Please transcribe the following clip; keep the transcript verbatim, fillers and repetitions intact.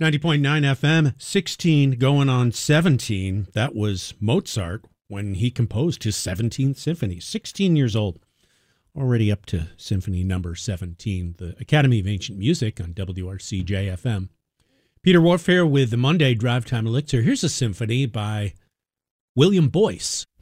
ninety point nine F M, sixteen going on seventeen. That was Mozart when he composed his seventeenth symphony. sixteen years old. Already up to symphony number seventeen. The Academy of Ancient Music on W R C J F M. Peter Warfare with the Monday Drive Time Elixir. Here's a symphony by William Boyce.